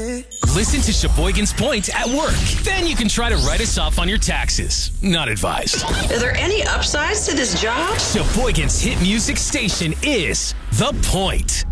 Listen to Sheboygan's Point at work. Then you can try to write us off on your taxes. Not advised. Are there any upsides to this job? Sheboygan's hit music station is The Point.